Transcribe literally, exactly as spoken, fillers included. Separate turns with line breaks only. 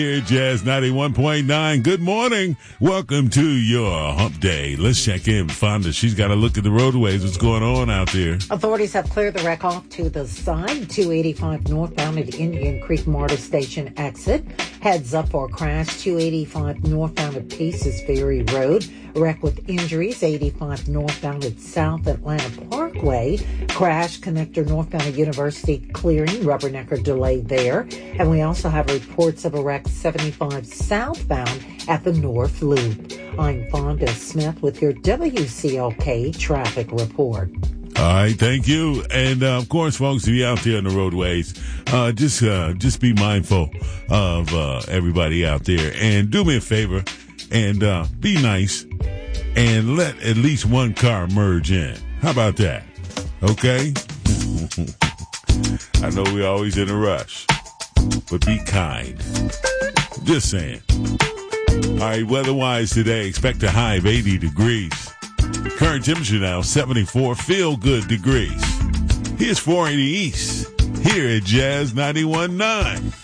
Here, Jazz ninety-one point nine. Good morning. Welcome to your hump day. Let's check in with Fonda. She's got to look at the roadways. What's going on out there?
Authorities have cleared the wreck off to the side. two eighty-five northbound at Indian Creek MARTA Station exit. Heads up for a crash. two eighty-five northbound at Paces Ferry Road. Wreck with injuries. eighty-five northbound at South Atlanta Parkway. Crash connector northbound at University clearing. Rubbernecker delay there. And we also have reports of a wreck seventy-five southbound at the North Loop. I'm Fonda Smith with your W C L K traffic report.
All right, thank you. And, uh, of course, folks, if you're out there on the roadways, uh, just uh, just be mindful of uh, everybody out there. And do me a favor and uh, be nice and let at least one car merge in. How about that? Okay? I know we're always in a rush, but be kind. Just saying. All right, weather-wise today, expect a high of eighty degrees. Current temperature now, seventy-four feel-good degrees. Here's four eighty East, here at Jazz ninety-one point nine.